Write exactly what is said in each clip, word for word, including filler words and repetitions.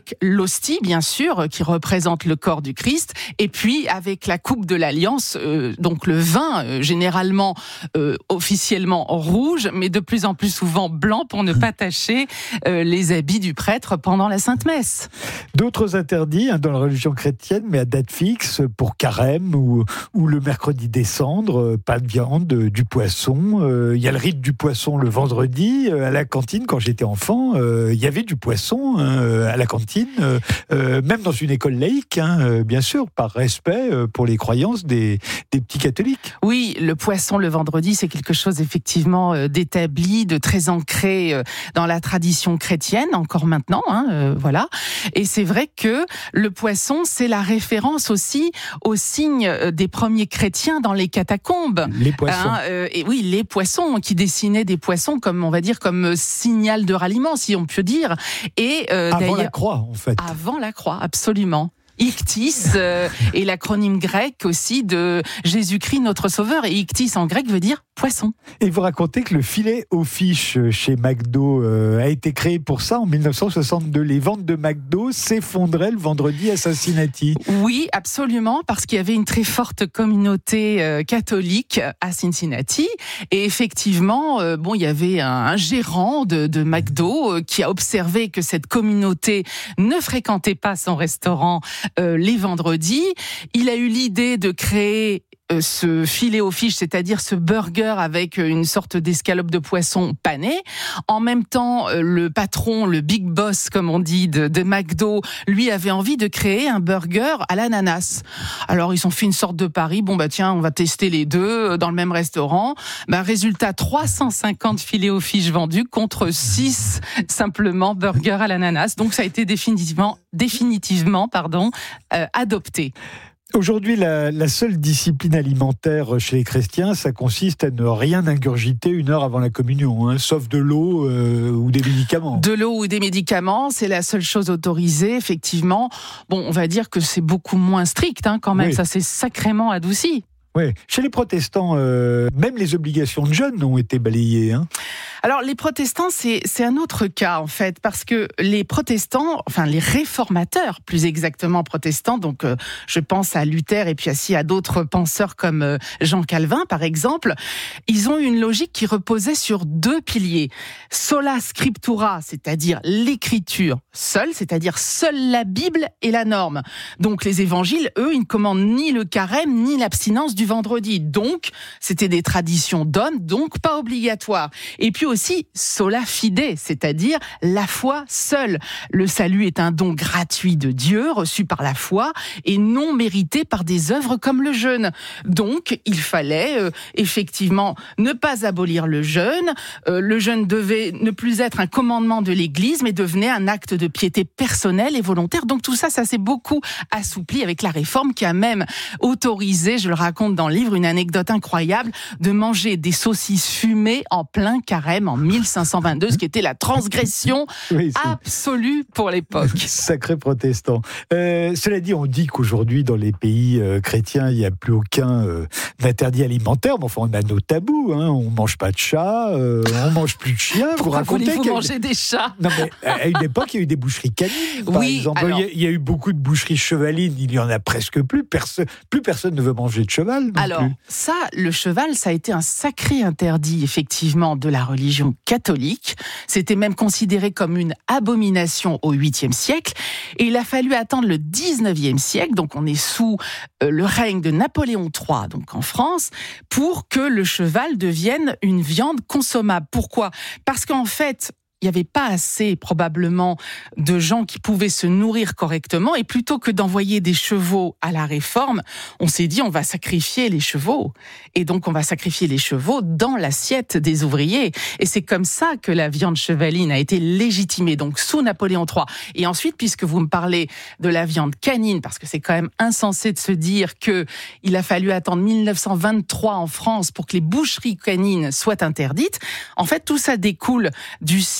avec l'hostie, bien sûr, qui représente le corps du Christ, et puis avec la coupe de l'Alliance, euh, donc le vin, euh, généralement euh, officiellement rouge, mais de plus en plus souvent blanc pour ne pas tacher euh, les habits du prêtre pendant la Sainte Messe. D'autres interdits hein, dans la religion chrétienne, mais à date fixe, pour carême ou, ou le mercredi des cendres, euh, pas de viande, euh, du poisson. Euh, il y a le rite du poisson le vendredi. Euh, à la cantine, quand j'étais enfant, euh, il y avait du poisson hein, à la cantine, euh, euh, même dans une école laïque, hein, euh, bien sûr, par respect euh, pour les croyances des, des petits catholiques. Oui, le poisson le vendredi, c'est quelque chose effectivement euh, d'établi, de très ancré euh, dans la tradition chrétienne, encore maintenant, hein, euh, voilà. Et c'est vrai que le poisson, c'est la référence aussi au signe des premiers chrétiens dans les catacombes. Les poissons. Hein, euh, et oui, les poissons, qui dessinaient des poissons comme, on va dire, comme signal de ralliement, si on peut dire. Et euh, avant d'ailleurs, la croix, en fait. Avant la croix, absolument. Ichthys euh, est l'acronyme grec aussi de Jésus-Christ notre Sauveur, et ichthys en grec veut dire poisson. Et vous racontez que le filet aux fiches chez McDo euh, a été créé pour ça en dix-neuf cent soixante-deux. Les ventes de McDo s'effondraient le vendredi à Cincinnati. Oui, absolument, parce qu'il y avait une très forte communauté euh, catholique à Cincinnati, et effectivement, euh, bon, il y avait un, un gérant de, de McDo euh, qui a observé que cette communauté ne fréquentait pas son restaurant euh, les vendredis. Il a eu l'idée de créer ce filet aux fiches, c'est-à-dire ce burger avec une sorte d'escalope de poisson panée. En même temps, le patron, le big boss, comme on dit, de, de McDo, lui avait envie de créer un burger à l'ananas. Alors, ils ont fait une sorte de pari. Bon, bah tiens, on va tester les deux dans le même restaurant. Bah, résultat, trois cent cinquante filets aux fiches vendus contre six simplement burgers à l'ananas. Donc, ça a été définitivement, définitivement, pardon, euh, adopté. Aujourd'hui, la, la seule discipline alimentaire chez les chrétiens, ça consiste à ne rien ingurgiter une heure avant la communion, hein, sauf de l'eau euh, ou des médicaments. De l'eau ou des médicaments, c'est la seule chose autorisée, effectivement. Bon, on va dire que c'est beaucoup moins strict, hein, quand même. Oui. Ça s'est sacrément adouci. Oui. Chez les protestants, euh, même les obligations de jeûne ont été balayées. Hein. Alors, les protestants, c'est, c'est un autre cas, en fait, parce que les protestants, enfin, les réformateurs, plus exactement protestants, donc euh, je pense à Luther et puis aussi à d'autres penseurs comme euh, Jean Calvin, par exemple, ils ont une logique qui reposait sur deux piliers. Sola scriptura, c'est-à-dire l'écriture seule, c'est-à-dire seule la Bible est la norme. Donc, les évangiles, eux, ils ne commandent ni le carême, ni l'abstinence du vendredi. Donc, c'était des traditions d'hommes, donc pas obligatoires. Et puis aussi, sola fide, c'est-à-dire la foi seule. Le salut est un don gratuit de Dieu, reçu par la foi, et non mérité par des œuvres comme le jeûne. Donc, il fallait euh, effectivement ne pas abolir le jeûne. Euh, le jeûne devait ne plus être un commandement de l'Église, mais devenait un acte de piété personnelle et volontaire. Donc tout ça, ça s'est beaucoup assoupli avec la Réforme, qui a même autorisé, je le raconte dans le livre, une anecdote incroyable, de manger des saucisses fumées en plein carême en mille cinq cent vingt-deux, ce qui était la transgression oui, absolue pour l'époque. Sacré protestant. Euh, cela dit, on dit qu'aujourd'hui, dans les pays euh, chrétiens, il n'y a plus aucun euh, interdit alimentaire. Mais enfin, on a nos tabous. Hein. On ne mange pas de chat, euh, on ne mange plus de chiens. Pourquoi voulez-vous manger une... des chats? Non, mais à une époque, il y a eu des boucheries canines, par oui, exemple. alors... il, y a, il y a eu beaucoup de boucheries chevalines. Il n'y en a presque plus. Perso... Plus personne ne veut manger de cheval. Non alors, plus. ça, le cheval, ça a été un sacré interdit, effectivement, de la religion catholique. C'était même considéré comme une abomination au huitième siècle. Et il a fallu attendre le dix-neuvième siècle, donc on est sous euh, le règne de Napoléon trois, donc en France, pour que le cheval devienne une viande consommable. Pourquoi ? Parce qu'en fait, il n'y avait pas assez, probablement, de gens qui pouvaient se nourrir correctement. Et plutôt que d'envoyer des chevaux à la Réforme, on s'est dit, on va sacrifier les chevaux. Et donc, on va sacrifier les chevaux dans l'assiette des ouvriers. Et c'est comme ça que la viande chevaline a été légitimée, donc sous Napoléon trois. Et ensuite, puisque vous me parlez de la viande canine, parce que c'est quand même insensé de se dire qu'il a fallu attendre mille neuf cent vingt-trois en France pour que les boucheries canines soient interdites, en fait, tout ça découle du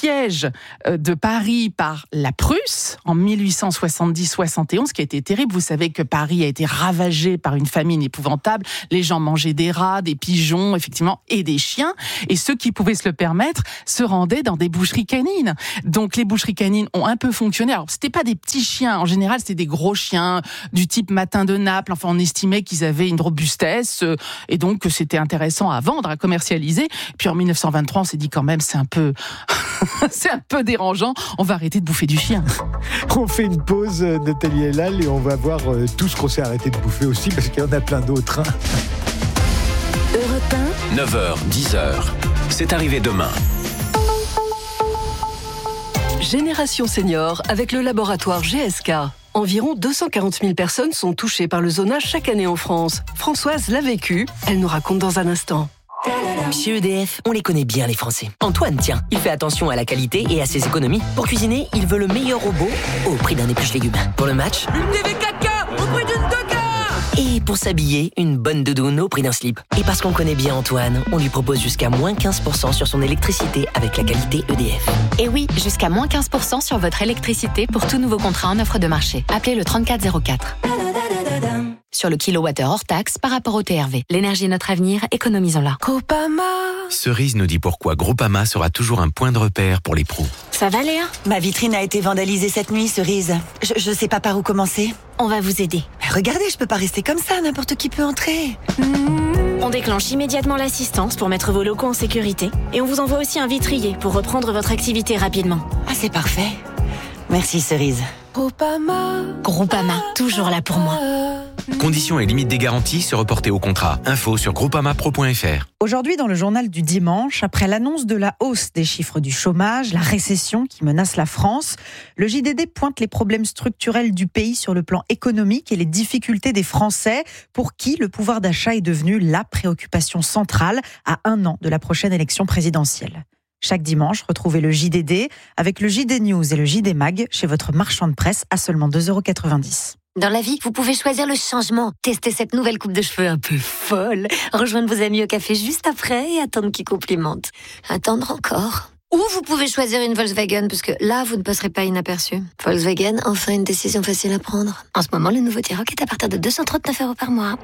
siège de Paris par la Prusse en mille huit cent soixante-dix soixante et onze, qui a été terrible. Vous savez que Paris a été ravagé par une famine épouvantable. Les gens mangeaient des rats, des pigeons, effectivement, et des chiens. Et ceux qui pouvaient se le permettre se rendaient dans des boucheries canines. Donc les boucheries canines ont un peu fonctionné. Alors c'était pas des petits chiens. En général, c'était des gros chiens du type Matin de Naples. Enfin, on estimait qu'ils avaient une robustesse euh, et donc que c'était intéressant à vendre, à commercialiser. Puis en mille neuf cent vingt-trois, on s'est dit quand même, c'est un peu, c'est un peu dérangeant. On va arrêter de bouffer du chien. On fait une pause, Nathalie Elal, et on va voir euh, tout ce qu'on s'est arrêté de bouffer aussi, parce qu'il y en a plein d'autres. Hein. Europe un. neuf heures, dix heures. C'est arrivé demain. Génération Senior avec le laboratoire G S K. Environ deux cent quarante mille personnes sont touchées par le zonage chaque année en France. Françoise l'a vécu, elle nous raconte dans un instant. Chez E D F, on les connaît bien les Français. Antoine, tiens, il fait attention à la qualité et à ses économies. Pour cuisiner, il veut le meilleur robot au prix d'un épluche légumes. Pour le match, une T V quatre K au prix d'une deux K. Et pour s'habiller, une bonne doudoune au prix d'un slip. Et parce qu'on connaît bien Antoine, on lui propose jusqu'à moins quinze pour cent sur son électricité avec la qualité E D F. Et oui, jusqu'à moins quinze pour cent sur votre électricité pour tout nouveau contrat en offre de marché. Appelez le trente-quatre zéro quatre. Sur le kilowattheure hors taxe par rapport au T R V. L'énergie est notre avenir, économisons-la. Groupama. Cerise nous dit pourquoi Groupama sera toujours un point de repère pour les pros. Ça va Léa ? Ma vitrine a été vandalisée cette nuit, Cerise. Je, je sais pas par où commencer. On va vous aider. Mais regardez, je peux pas rester comme ça, n'importe qui peut entrer. On déclenche immédiatement l'assistance pour mettre vos locaux en sécurité. Et on vous envoie aussi un vitrier pour reprendre votre activité rapidement. Ah, c'est parfait. Merci, Cerise. Groupama. Groupama, toujours là pour moi. Conditions et limites des garanties se reporter au contrat. Info sur groupamapro point f r. Aujourd'hui, dans le journal du dimanche, après l'annonce de la hausse des chiffres du chômage, la récession qui menace la France, le J D D pointe les problèmes structurels du pays sur le plan économique et les difficultés des Français, pour qui le pouvoir d'achat est devenu la préoccupation centrale à un an de la prochaine élection présidentielle. Chaque dimanche, retrouvez le J D D avec le J D News et le J D Mag chez votre marchand de presse à seulement deux euros quatre-vingt-dix. Dans la vie, vous pouvez choisir le changement. Tester cette nouvelle coupe de cheveux un peu folle. Rejoindre vos amis au café juste après et attendre qu'ils complimentent. Attendre encore. Ou vous pouvez choisir une Volkswagen, parce que là, vous ne passerez pas inaperçu. Volkswagen, enfin une décision facile à prendre. En ce moment, le nouveau T-Roc est à partir de deux cent trente-neuf euros par mois.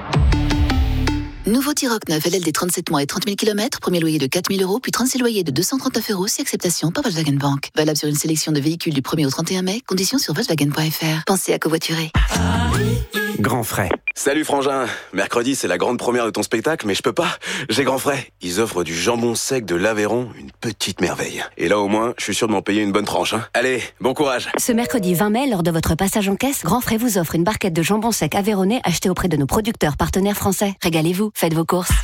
Nouveau T-Roc neuf L L D trente-sept mois et trente mille kilomètres, premier loyer de quatre mille euros, puis trente-six loyers de deux cent trente-neuf euros, si acceptation par Volkswagen Bank. Valable sur une sélection de véhicules du premier au trente et un mai, conditions sur volkswagen point f r. Pensez à covoiturer. Grand frais. Salut frangin, mercredi c'est la grande première de ton spectacle, mais je peux pas, j'ai grand frais. Ils offrent du jambon sec de l'Aveyron, une petite merveille. Et là au moins, je suis sûr de m'en payer une bonne tranche. Hein. Allez, bon courage. Ce mercredi vingt mai, lors de votre passage en caisse, Grand Frais vous offre une barquette de jambon sec aveyronnais achetée auprès de nos producteurs partenaires français. Régalez-vous, faites vos courses.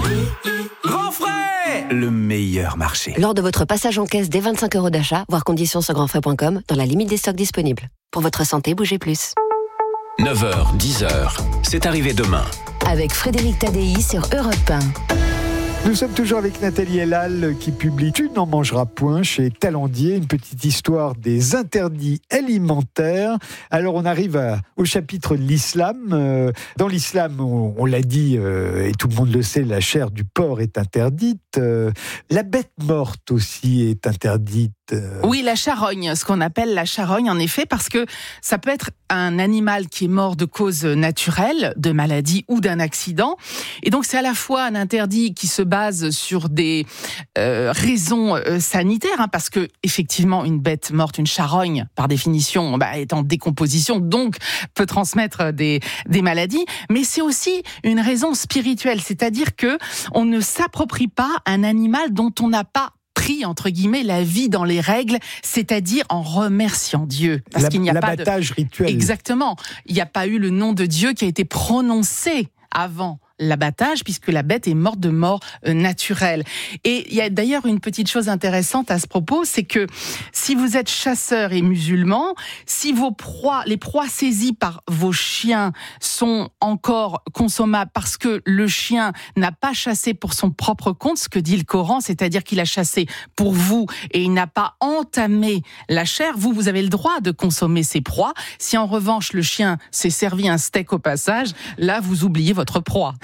Grand frais, le meilleur marché. Lors de votre passage en caisse dès vingt-cinq euros d'achat, voir conditions sur grand frais point com, dans la limite des stocks disponibles. Pour votre santé, bougez plus. neuf heures, dix heures. C'est arrivé demain. Avec Frédéric Tadei sur Europe un. Nous sommes toujours avec Nathalie Elal qui publie Tu n'en mangeras point chez Talendier, une petite histoire des interdits alimentaires. Alors on arrive à, au chapitre de l'islam. Dans l'islam, on, on l'a dit, euh, et tout le monde le sait, la chair du porc est interdite. Euh, la bête morte aussi est interdite. Oui, la charogne, ce qu'on appelle la charogne, en effet, parce que ça peut être un animal qui est mort de cause naturelle, de maladie ou d'un accident. Et donc, c'est à la fois un interdit qui se base sur des euh, raisons euh, sanitaires, hein, parce que effectivement, une bête morte, une charogne, par définition, bah, est en décomposition, donc peut transmettre des, des maladies. Mais c'est aussi une raison spirituelle, c'est-à-dire que on ne s'approprie pas un animal dont on n'a pas pris, entre guillemets, la vie dans les règles, c'est-à-dire en remerciant Dieu. Parce la, qu'il n'y a pas de... L'abattage rituel. Exactement. Il n'y a pas eu le nom de Dieu qui a été prononcé avant l'abattage, puisque la bête est morte de mort euh, naturelle. Et il y a d'ailleurs une petite chose intéressante à ce propos, c'est que si vous êtes chasseur et musulman, si vos proies, les proies saisies par vos chiens sont encore consommables parce que le chien n'a pas chassé pour son propre compte, ce que dit le Coran, c'est-à-dire qu'il a chassé pour vous et il n'a pas entamé la chair, vous, vous avez le droit de consommer ces proies. Si en revanche le chien s'est servi un steak au passage, là vous oubliez votre proie.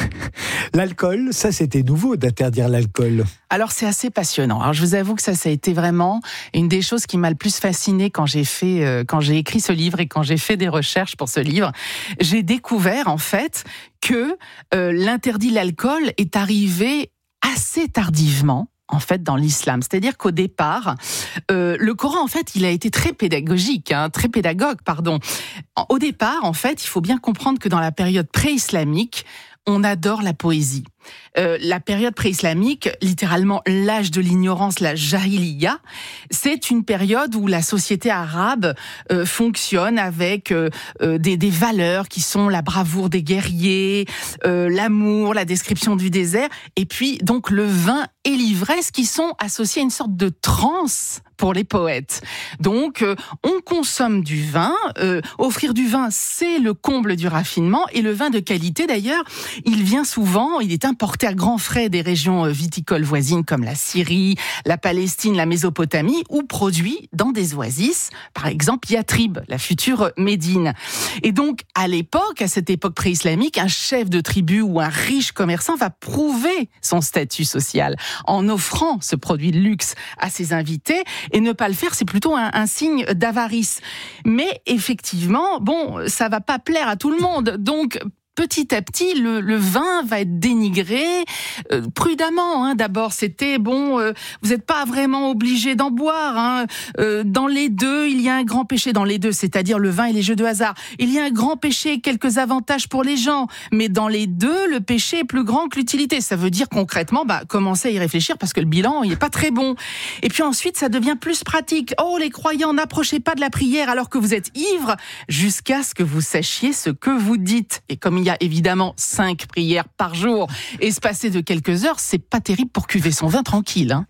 L'alcool, ça c'était nouveau d'interdire l'alcool. Alors c'est assez passionnant. Alors je vous avoue que ça, ça a été vraiment une des choses qui m'a le plus fascinée quand j'ai fait, euh, quand j'ai écrit ce livre et quand j'ai fait des recherches pour ce livre. J'ai découvert en fait que euh, l'interdit de l'alcool est arrivé assez tardivement. En fait, dans l'islam. C'est-à-dire qu'au départ, euh, le Coran, en fait, il a été très pédagogique, hein, très pédagogue, pardon. Au départ, en fait, il faut bien comprendre que dans la période pré-islamique, on adore la poésie. Euh, la période pré-islamique, littéralement l'âge de l'ignorance, la jahiliya, c'est une période où la société arabe euh, fonctionne avec euh, euh, des, des valeurs qui sont la bravoure des guerriers, euh, l'amour, la description du désert, et puis donc le vin et l'ivresse qui sont associés à une sorte de transe pour les poètes. Donc, euh, on consomme du vin. Euh, offrir du vin, c'est le comble du raffinement. Et le vin de qualité, d'ailleurs, il vient souvent, il est importé à grands frais des régions viticoles voisines comme la Syrie, la Palestine, la Mésopotamie, ou produit dans des oasis, par exemple Yatrib, la future Médine. Et donc, à l'époque, à cette époque pré-islamique, un chef de tribu ou un riche commerçant va prouver son statut social en offrant ce produit de luxe à ses invités. Et ne pas le faire, c'est plutôt un, un signe d'avarice. Mais effectivement, bon, ça va pas plaire à tout le monde. Donc, petit à petit, le, le vin va être dénigré euh, prudemment. Hein. D'abord, c'était bon, euh, vous n'êtes pas vraiment obligé d'en boire. Hein. Euh, dans les deux, il y a un grand péché. Dans les deux, c'est-à-dire le vin et les jeux de hasard, il y a un grand péché, quelques avantages pour les gens. Mais dans les deux, le péché est plus grand que l'utilité. Ça veut dire concrètement, bah, commencez à y réfléchir parce que le bilan, il n'est pas très bon. Et puis ensuite, ça devient plus pratique. Oh, les croyants, n'approchez pas de la prière alors que vous êtes ivres, jusqu'à ce que vous sachiez ce que vous dites. Et comme il y a évidemment cinq prières par jour, espacées de quelques heures, c'est pas terrible pour cuver son vin tranquille, hein.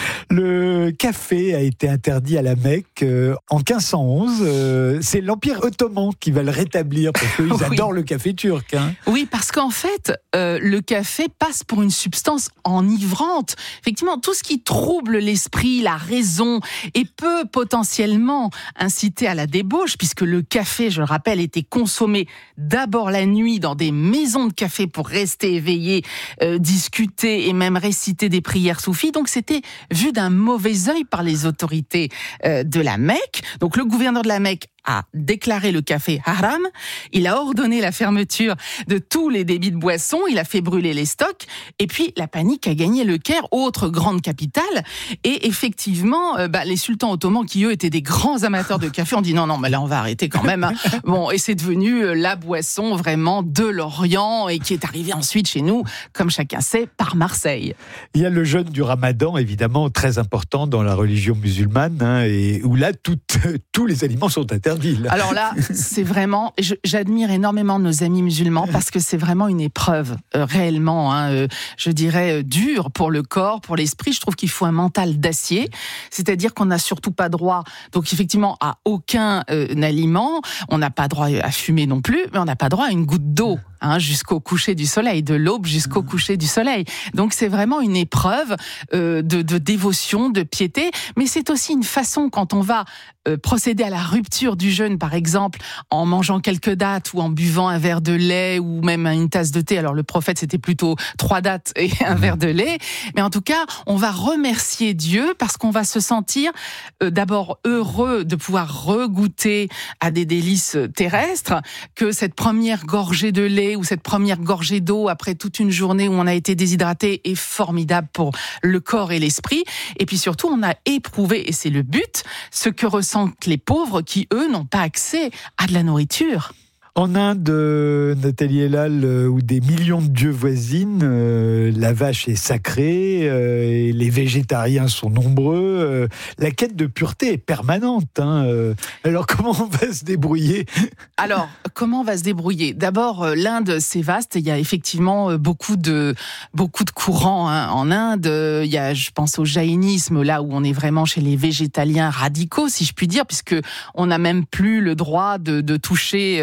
Le café a été interdit à la Mecque euh, en quinze cent onze. Euh, c'est l'Empire ottoman qui va le rétablir parce qu'ils oui. adorent le café turc. Hein. Oui, parce qu'en fait, euh, le café passe pour une substance enivrante. Effectivement, tout ce qui trouble l'esprit, la raison et peut potentiellement inciter à la débauche, puisque le café, je le rappelle, était consommé d'abord la nuit dans des maisons de café pour rester éveillé, euh, discuter et même réciter des prières soufis. Donc c'était vu d'un mauvais œil par les autorités euh, de la Mecque. Donc le gouverneur de la Mecque a déclaré le café haram, il a ordonné la fermeture de tous les débits de boissons, il a fait brûler les stocks, et puis la panique a gagné le Caire, autre grande capitale, et effectivement, euh, bah, les sultans ottomans, qui eux étaient des grands amateurs de café, ont dit non, non, mais là on va arrêter quand même. Hein. Bon, et c'est devenu euh, la boisson vraiment de l'Orient, et qui est arrivée ensuite chez nous, comme chacun sait, par Marseille. Il y a le jeûne du Ramadan, évidemment, très important dans la religion musulmane, hein, et où là, tout, tous les aliments sont interdits. Alors là, c'est vraiment, je, j'admire énormément nos amis musulmans parce que c'est vraiment une épreuve euh, réellement, hein, euh, je dirais, euh, dure pour le corps, pour l'esprit. Je trouve qu'il faut un mental d'acier, c'est-à-dire qu'on n'a surtout pas droit, donc effectivement, à aucun euh, aliment. On n'a pas droit à fumer non plus, mais on n'a pas droit à une goutte d'eau. Hein, jusqu'au coucher du soleil, de l'aube jusqu'au coucher du soleil. Donc c'est vraiment une épreuve euh, de, de dévotion, de piété, mais c'est aussi une façon, quand on va euh, procéder à la rupture du jeûne, par exemple, en mangeant quelques dattes ou en buvant un verre de lait ou même une tasse de thé. Alors le prophète, c'était plutôt trois dattes et un verre de lait. Mais en tout cas, on va remercier Dieu parce qu'on va se sentir euh, d'abord heureux de pouvoir regoûter à des délices terrestres, que cette première gorgée de lait ou cette première gorgée d'eau après toute une journée où on a été déshydraté est formidable pour le corps et l'esprit. Et puis surtout, on a éprouvé, et c'est le but, ce que ressentent les pauvres qui, eux, n'ont pas accès à de la nourriture. En Inde, Nathalie Elal, où des millions de dieux voisinent, euh, la vache est sacrée, euh, et les végétariens sont nombreux. Euh, la quête de pureté est permanente. Hein, euh. Alors comment on va se débrouiller ? Alors, comment on va se débrouiller ? D'abord, l'Inde, c'est vaste. Il y a effectivement beaucoup de, beaucoup de courants, hein. En Inde, il y a, je pense au jaïnisme, là où on est vraiment chez les végétaliens radicaux, si je puis dire, puisque on n'a même plus le droit de, de toucher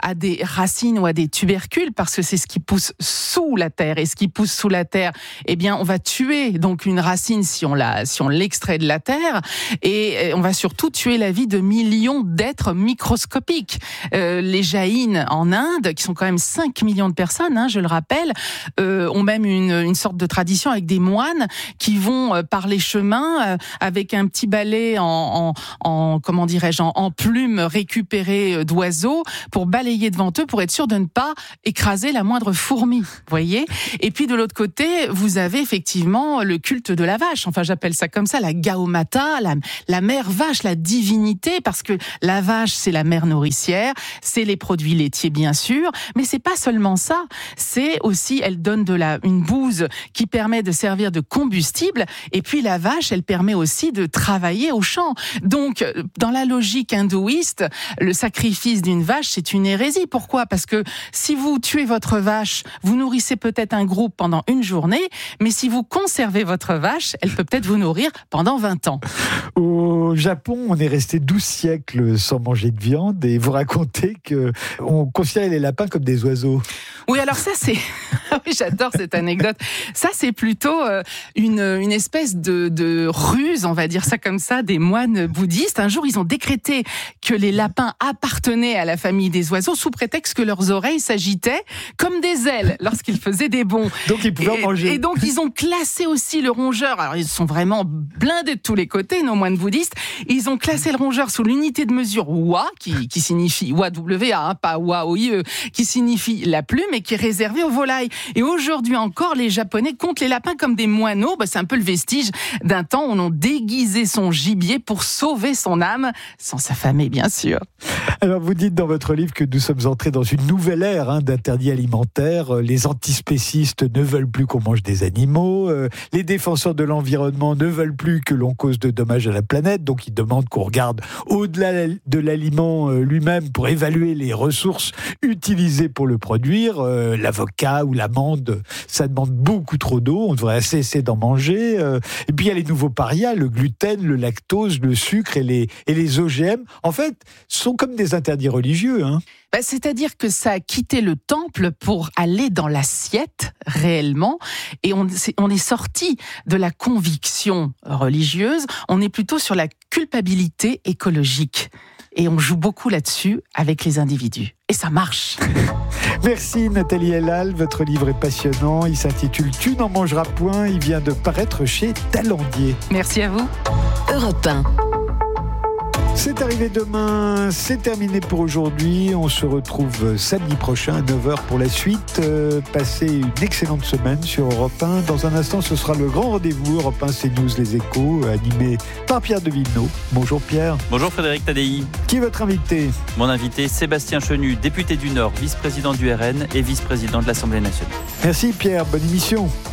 à des racines ou à des tubercules, parce que c'est ce qui pousse sous la terre. Et ce qui pousse sous la terre, eh bien, on va tuer donc une racine si on la, si on l'extrait de la terre, et on va surtout tuer la vie de millions d'êtres microscopiques. Euh, les jaïnes en Inde, qui sont quand même cinq millions de personnes, hein, je le rappelle, euh, ont même une, une sorte de tradition avec des moines qui vont euh, par les chemins euh, avec un petit balai en, en, en comment dirais-je, en, en plumes récupérées d'oiseaux pour balayer devant eux, pour être sûr de ne pas écraser la moindre fourmi, vous voyez. Et puis de l'autre côté, vous avez effectivement le culte de la vache. Enfin, j'appelle ça comme ça, la Gaumata, la, la mère vache, la divinité, parce que la vache, c'est la mère nourricière, c'est les produits laitiers bien sûr, mais c'est pas seulement ça. C'est aussi, elle donne de la une bouse qui permet de servir de combustible. Et puis la vache, elle permet aussi de travailler au champ. Donc, dans la logique hindouiste, le sacrifice d'une vache, c'est une hérésie. Pourquoi ? Parce que si vous tuez votre vache, vous nourrissez peut-être un groupe pendant une journée, mais si vous conservez votre vache, elle peut peut-être vous nourrir pendant vingt ans. Au Japon, on est resté douze siècles sans manger de viande, et vous racontez qu'on considérait les lapins comme des oiseaux. Oui, alors ça, c'est... oui, j'adore cette anecdote. Ça, c'est plutôt euh, une, une espèce de, de ruse, on va dire ça comme ça, des moines bouddhistes. Un jour, ils ont décrété que les lapins appartenaient à la famille des oiseaux sous prétexte que leurs oreilles s'agitaient comme des ailes lorsqu'ils faisaient des bonds. Donc, ils pouvaient et, en manger. Et donc, ils ont classé aussi le rongeur. Alors, ils sont vraiment blindés de tous les côtés, nos moines bouddhistes. Ils ont classé le rongeur sous l'unité de mesure wa, qui, qui signifie wa W A, hein, pas wa O I E, qui signifie la plume et qui est réservée aux volailles. Et aujourd'hui encore, les Japonais comptent les lapins comme des moineaux. Bah, c'est un peu le vestige d'un temps où on a déguisé son gibier pour sauver son âme, sans s'affamer, bien sûr. Alors, vous dites dans votre livre que nous sommes entrés dans une nouvelle ère hein, d'interdits alimentaires. Les antispécistes ne veulent plus qu'on mange des animaux. Euh, les défenseurs de l'environnement ne veulent plus que l'on cause de dommages à la planète. Donc, ils demandent qu'on regarde au-delà de l'aliment lui-même pour évaluer les ressources utilisées pour le produire. Euh, l'avocat ou l'amande, ça demande beaucoup trop d'eau. On devrait cesser d'en manger. Euh, et puis, il y a les nouveaux parias, le gluten, le lactose, le sucre et les, et les O G M. En fait, sont comme des interdits religieux. Hein. Bah, c'est-à-dire que ça a quitté le temple pour aller dans l'assiette, réellement, et on, c'est, on est sorti de la conviction religieuse, on est plutôt sur la culpabilité écologique. Et on joue beaucoup là-dessus avec les individus. Et ça marche. Merci Nathalie Elal, votre livre est passionnant, il s'intitule « Tu n'en mangeras point », il vient de paraître chez Talandier. Merci à vous. Europe un. C'est arrivé demain, c'est terminé pour aujourd'hui. On se retrouve samedi prochain à neuf heures pour la suite. Euh, passez une excellente semaine sur Europe un. Dans un instant, ce sera le grand rendez-vous Europe un CNews Les Échos, animé par Pierre de Villeneuve. Bonjour Pierre. Bonjour Frédéric Tadei. Qui est votre invité ? Mon invité, Sébastien Chenu, député du Nord, vice-président du R N et vice-président de l'Assemblée nationale. Merci Pierre, bonne émission.